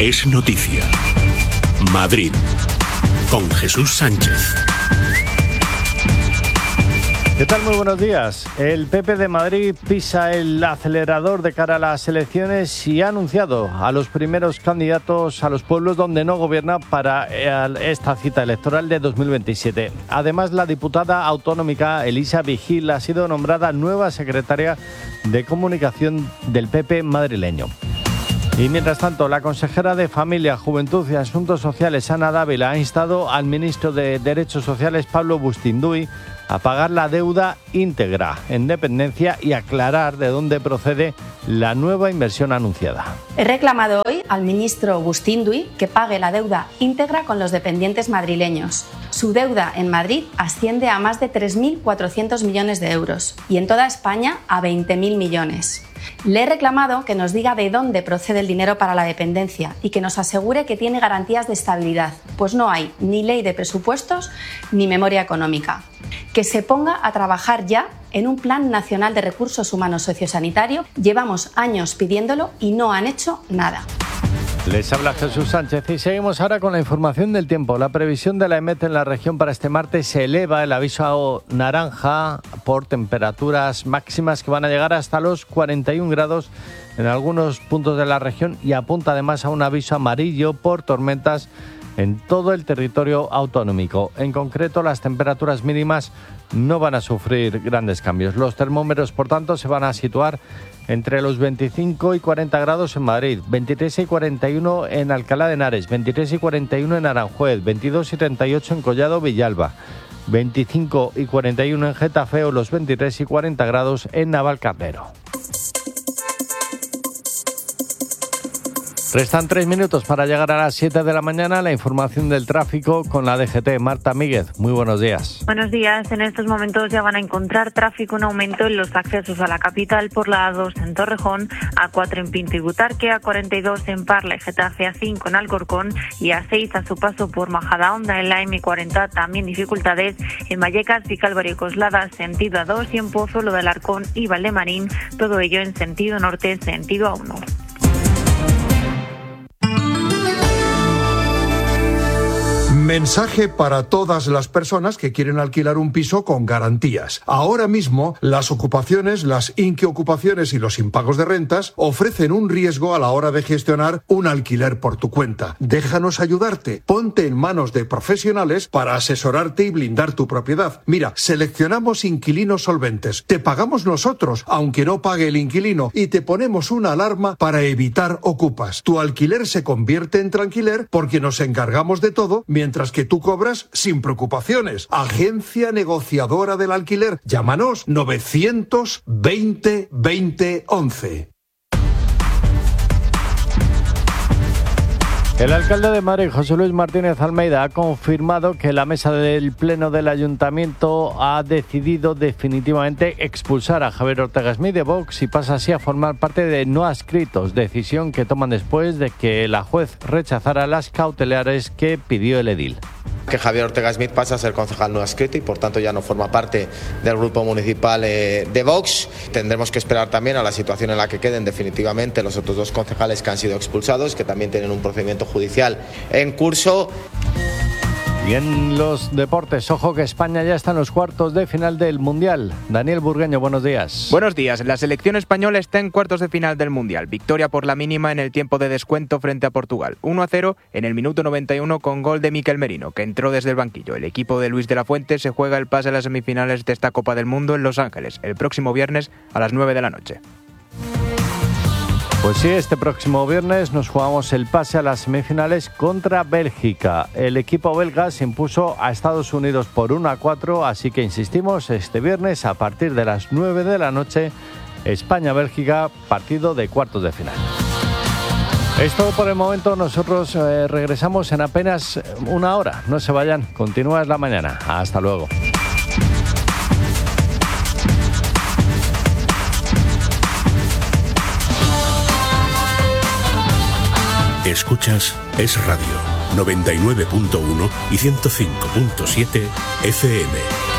Es noticia. Madrid, con Jesús Sánchez. ¿Qué tal? Muy buenos días. El PP de Madrid pisa el acelerador de cara a las elecciones y ha anunciado a los primeros candidatos a los pueblos donde no gobierna para esta cita electoral de 2027. Además, la diputada autonómica Elisa Vigil ha sido nombrada nueva secretaria de Comunicación del PP madrileño. Y mientras tanto, la consejera de Familia, Juventud y Asuntos Sociales, Ana Dávila, ha instado al ministro de Derechos Sociales, Pablo Bustinduy, a pagar la deuda íntegra en dependencia y aclarar de dónde procede la nueva inversión anunciada. He reclamado hoy al ministro Bustinduy que pague la deuda íntegra con los dependientes madrileños. Su deuda en Madrid asciende a más de 3.400 millones de euros y en toda España a 20.000 millones. Le he reclamado que nos diga de dónde procede el dinero para la dependencia y que nos asegure que tiene garantías de estabilidad, pues no hay ni ley de presupuestos ni memoria económica. Que se ponga a trabajar ya en un Plan Nacional de Recursos Humanos Sociosanitario. Llevamos años pidiéndolo y no han hecho nada. Les habla Jesús Sánchez y seguimos ahora con la información del tiempo. La previsión de la EMET en la región para este martes se eleva el aviso naranja por temperaturas máximas que van a llegar hasta los 41 grados en algunos puntos de la región y apunta además a un aviso amarillo por tormentas en todo el territorio autonómico. En concreto, las temperaturas mínimas no van a sufrir grandes cambios. Los termómetros, por tanto, se van a situar entre los 25 y 40 grados en Madrid, 23 y 41 en Alcalá de Henares, 23 y 41 en Aranjuez, 22 y 38 en Collado Villalba, 25 y 41 en Getafe o los 23 y 40 grados en Navalcarnero. Restan 3 minutos para llegar a las 7 de la mañana. La información del tráfico con la DGT. Marta Míguez, muy buenos días. Buenos días. En estos momentos ya van a encontrar tráfico en aumento en los accesos a la capital por la A2 en Torrejón, A4 en Pinto y Butarque, A42 en Parla y Getafe, A5 en Alcorcón y A6 a su paso por Majadahonda. En la M40 también dificultades en Vallecas, Vicálvaro y Coslada, sentido A2 y en Pozuelo del Arcón y Valdemarín, todo ello en sentido norte, sentido A1. Mensaje para todas las personas que quieren alquilar un piso con garantías. Ahora mismo, las ocupaciones, las inquiocupaciones y los impagos de rentas ofrecen un riesgo a la hora de gestionar un alquiler por tu cuenta. Déjanos ayudarte. Ponte en manos de profesionales para asesorarte y blindar tu propiedad. Mira, seleccionamos inquilinos solventes. Te pagamos nosotros, aunque no pague el inquilino, y te ponemos una alarma para evitar ocupas. Tu alquiler se convierte en tranquiler porque nos encargamos de todo mientras que tú cobras sin preocupaciones. Agencia negociadora del alquiler. Llámanos 920 20 11. El alcalde de Madrid, José Luis Martínez Almeida, ha confirmado que la mesa del Pleno del Ayuntamiento ha decidido definitivamente expulsar a Javier Ortega Smith de Vox y pasa así a formar parte de no adscritos, decisión que toman después de que la juez rechazara las cautelares que pidió el edil. Que Javier Ortega Smith pasa a ser concejal no adscrito y por tanto ya no forma parte del grupo municipal de Vox. Tendremos que esperar también a la situación en la que queden definitivamente los otros dos concejales que han sido expulsados, que también tienen un procedimiento judicial en curso. Y en los deportes, ojo que España ya está en los cuartos de final del Mundial. Daniel Burgueño, buenos días. Buenos días. La selección española está en cuartos de final del Mundial. Victoria por la mínima en el tiempo de descuento frente a Portugal. 1-0 en el minuto 91 con gol de Mikel Merino, que entró desde el banquillo. El equipo de Luis de la Fuente se juega el pase a las semifinales de esta Copa del Mundo en Los Ángeles, el próximo viernes a las 9 de la noche. Pues sí, este próximo viernes nos jugamos el pase a las semifinales contra Bélgica. El equipo belga se impuso a Estados Unidos por 1-4, así que insistimos, este viernes a partir de las 9 de la noche, España-Bélgica, partido de cuartos de final. Es todo por el momento, nosotros regresamos en apenas una hora. No se vayan, continúa la mañana. Hasta luego. Escuchas Es Radio, 99.1 y 105.7 FM.